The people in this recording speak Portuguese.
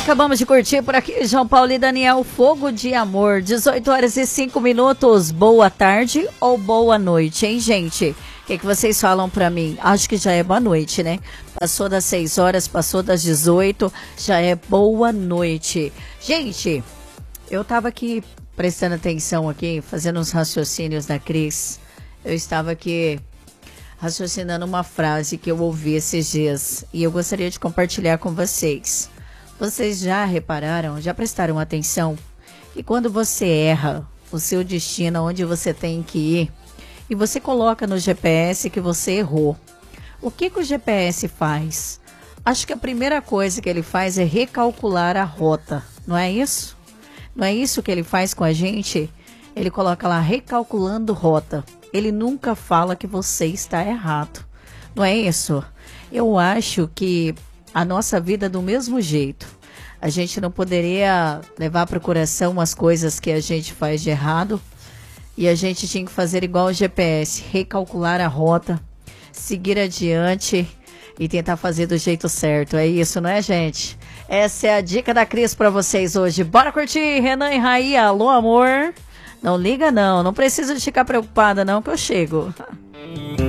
Acabamos de curtir por aqui João Paulo e Daniel, Fogo de Amor, 18h05. Boa tarde ou boa noite, hein, gente? O que vocês falam pra mim? Acho que já é boa noite, né? Passou das 6 horas, passou das 18, já é boa noite. Gente, eu tava aqui prestando atenção aqui, fazendo uns raciocínios da Cris. Eu estava aqui raciocinando uma frase que eu ouvi esses dias e eu gostaria de compartilhar com vocês. Vocês já repararam, já prestaram atenção que quando você erra o seu destino, onde você tem que ir, e você coloca no GPS que você errou, o que o GPS faz? Acho que a primeira coisa que ele faz é recalcular a rota, não é isso? Não é isso que ele faz com a gente? Ele coloca lá recalculando rota. Ele nunca fala que você está errado, não é isso? Eu acho que a nossa vida é do mesmo jeito. A gente não poderia levar para o coração as coisas que a gente faz de errado. E a gente tinha que fazer igual o GPS, recalcular a rota, seguir adiante e tentar fazer do jeito certo. É isso, não é, gente? Essa é a dica da Cris para vocês hoje. Bora curtir, Renan e Raí. Alô, amor? Não liga não, não precisa de ficar preocupada não que eu chego.